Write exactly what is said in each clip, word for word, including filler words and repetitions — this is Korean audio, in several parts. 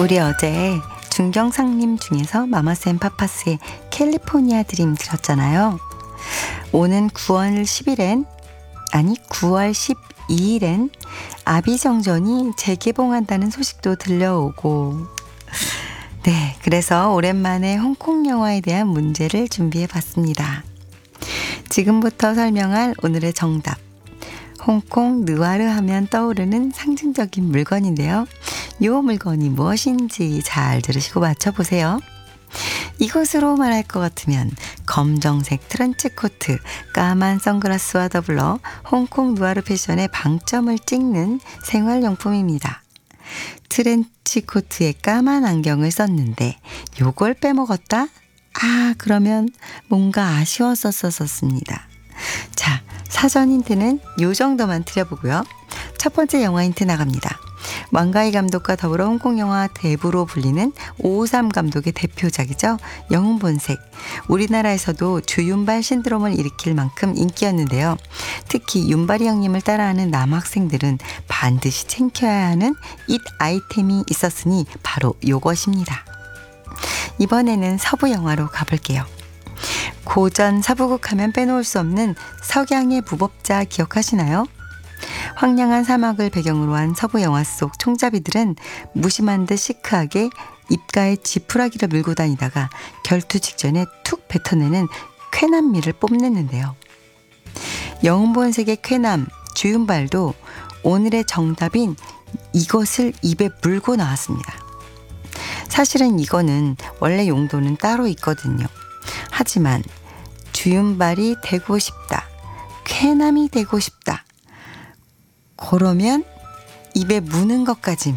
우리 어제 중경상님 중에서 마마쌤 파파스의 캘리포니아 드림 들었잖아요. 오는 구월 십일엔 아니 구월 십이일엔 아비정전이 재개봉한다는 소식도 들려오고, 네, 그래서 오랜만에 홍콩 영화에 대한 문제를 준비해 봤습니다. 지금부터 설명할 오늘의 정답, 홍콩 느와르 하면 떠오르는 상징적인 물건인데요. 이 물건이 무엇인지 잘 들으시고 맞춰보세요. 이것으로 말할 것 같으면 검정색 트렌치 코트, 까만 선글라스와 더불어 홍콩 누아르 패션의 방점을 찍는 생활용품입니다. 트렌치 코트에 까만 안경을 썼는데 요걸 빼먹었다? 아, 그러면 뭔가 아쉬웠었었습니다. 자, 사전 힌트는 요 정도만 드려보고요. 첫 번째 영화 힌트 나갑니다. 왕가희 감독과 더불어 홍콩 영화 대부로 불리는 오오삼 감독의 대표작이죠. 영웅본색. 우리나라에서도 주윤발 신드롬을 일으킬 만큼 인기였는데요. 특히 윤발이 형님을 따라하는 남학생들은 반드시 챙겨야 하는 잇 아이템이 있었으니 바로 요것입니다. 이번에는 서부 영화로 가볼게요. 고전 서부국 하면 빼놓을 수 없는 석양의 무법자 기억하시나요? 황량한 사막을 배경으로 한 서부 영화 속 총잡이들은 무심한 듯 시크하게 입가에 지푸라기를 물고 다니다가 결투 직전에 툭 뱉어내는 쾌남미를 뽐냈는데요. 영웅본색의 쾌남 주윤발도 오늘의 정답인 이것을 입에 물고 나왔습니다. 사실은 이거는 원래 용도는 따로 있거든요. 하지만 주윤발이 되고 싶다, 쾌남이 되고 싶다, 그러면 입에 무는 것까지만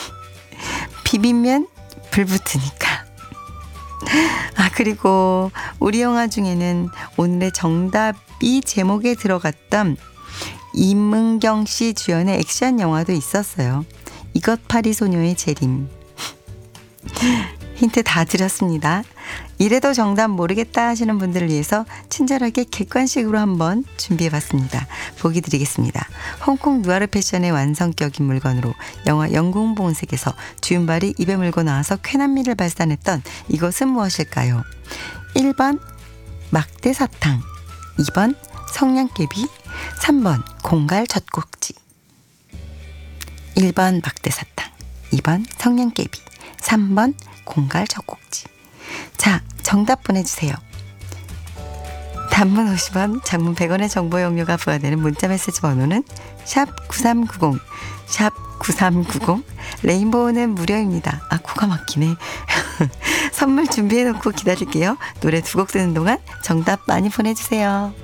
비비면 불 붙으니까. 아, 그리고 우리 영화 중에는 오늘의 정답이 제목에 들어갔던 임은경 씨 주연의 액션 영화도 있었어요. 이것파리 소녀의 재림. 힌트 다 드렸습니다. 이래도 정답 모르겠다 하시는 분들을 위해서 친절하게 객관식으로 한번 준비해봤습니다. 보기 드리겠습니다. 홍콩 누아르 패션의 완성격인 물건으로 영화 영웅본색에서 주윤발이 입에 물고 나와서 쾌남미를 발산했던 이것은 무엇일까요? 일 번 막대사탕, 이 번 성냥개비, 삼 번 공갈 젖꼭지. 일 번 막대사탕, 이 번 성냥개비, 삼 번 공갈 젖꼭지. 자, 정답 보내주세요. 단문 오십 원, 장문 백 원의 정보 용료가 부과되는 문자메시지 번호는 샵 구삼구공, 샵 구삼구공. 레인보우는 무료입니다. 아, 코가 막히네. 선물 준비해놓고 기다릴게요. 노래 두 곡 듣는 동안 정답 많이 보내주세요.